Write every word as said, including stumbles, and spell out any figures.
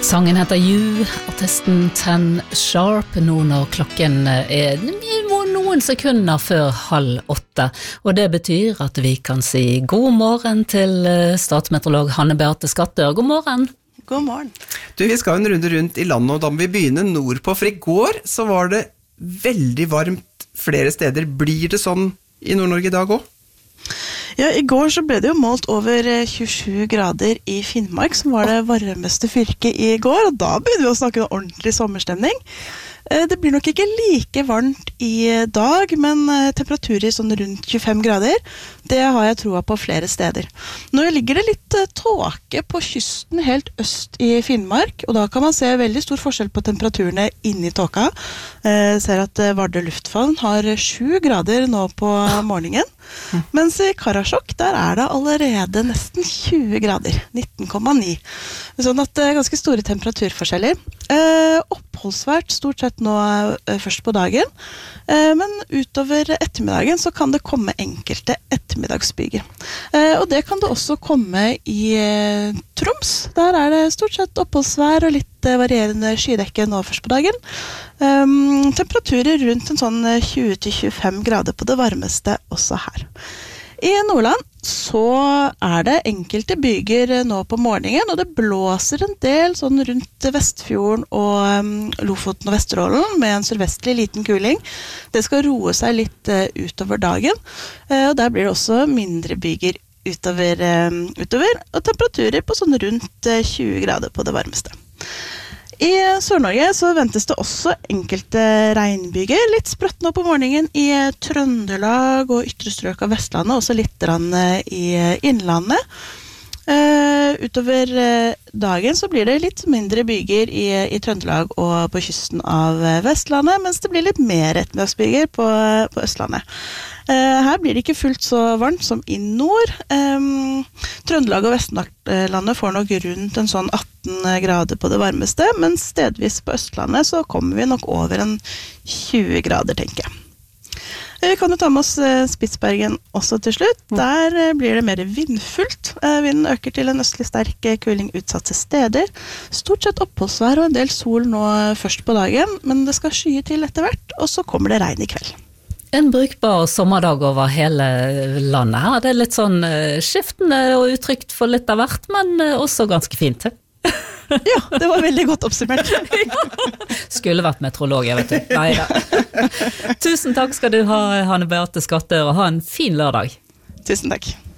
Sangen heter You, artisten Ten Sharp, nå når klokken er noen sekunder før halv åtte, og det betyr at vi kan si god morgen til statsmeteorolog Hanne Beate Skattør. God morgen. God morgen. Du, vi skal en runde rundt i landet, og da må vi begynne nordpå, for i går så var det veldig varmt flere steder. Blir det sånn i Nord-Norge i dag også? Ja, i går så ble det jo målt over tjuesju grader i Finnmark, som var det varmeste fylket i går, og da begynner vi å snakke om ordentlig sommerstemning. Det blir nok ikke like varmt i dag, men temperaturer sånn rundt tjuefem grader, det har jeg troa på flere steder. Nå ligger det litt tåke på kysten helt øst i Finnmark, og da kan man se veldig stor forskjell på temperaturene inne i tåka. Jeg ser at Vardø lufthavn har sju grader nå på morgenen, mens i Karasjok, der er det allerede nesten tjue grader, nitten komma ni. Sånn at det er ganske store temperaturforskjeller. Eh, oppholdsvært stort sett nå eh, først på dagen, eh, men utover ettermiddagen så kan det komme enkelte ettermiddagsbyger. Eh, og det kan det også komme i eh, Troms. Der er det stort sett oppholdsvær og litt eh, varierende skydekke nå først på dagen. Um, temperaturer rundt en sånn tjue til tjuefem grader på det varmeste også her. I Nordland så er det enkelte byger nå på morgenen, og det blåser en del sånn rundt Vestfjorden og um, Lofoten og Vesterålen med en sørvestlig liten kuling. Det skal roe seg litt uh, utover dagen, uh, og der blir det også mindre byger utover, uh, utover og temperaturer på sånn rundt uh, tjue grader på det varmeste. I Sør-Norge så ventes det også enkelte regnbyger, litt sprøtt nå på morgenen i Trøndelag og ytre strøk av Vestlandet, også litt i innlandet. Uh, utover uh, dagen så blir det litt mindre byger i, i Trøndelag og på kysten av Vestlandet, mens det blir litt mer ettermiddagsbyger på, på Østlandet. Uh, her blir det ikke fullt så varmt som i nord. Um, Trøndelag og Vestlandet får nok rundt en sånn atten grader på det varmeste, men stedvis på Østlandet så kommer vi nok over en tjue grader, tenker jeg. Vi kan jo ta med oss Spitsbergen også til slutt. Der blir det mer vindfullt. Vinden øker til en østlig sterk kuling utsatte steder. Stort sett oppholdsvær og en del sol nå først på dagen, men det skal skye til etter hvert, og så kommer det regn i kveld. En brukbar sommerdag over hele landet her. Det er litt sånn skiftende og utrygt for litt av hvert, men også ganske fint. Ja, det var veldig godt oppsummert. Ja. Skulle vært meteorolog, jeg vet du. Neida. Tusen takk skal du ha, Hanne Beate Skattør, og ha en fin lørdag. Tusen takk.